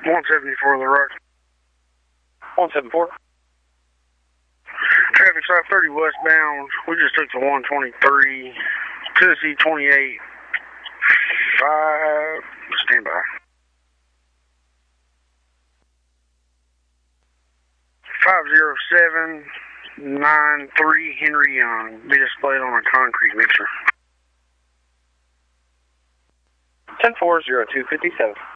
174 The Rock. 174. Traffic 530 westbound. We just took the 123. Tennessee 28. 5. Stand by. 50793 Henry Young. Be displayed on a concrete mixer. 10-4, 0257.